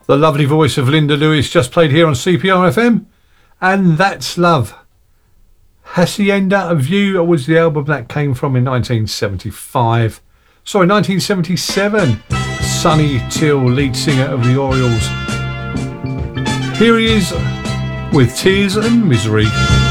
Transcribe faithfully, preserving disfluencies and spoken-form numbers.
The lovely voice of Linda Lewis just played here on C P R F M. And That's Love. Hacienda View was the album that came from in nineteen seventy-five. Sorry, nineteen seventy-seven. Sonny Till, lead singer of the Orioles. Here he is with Tears and Misery.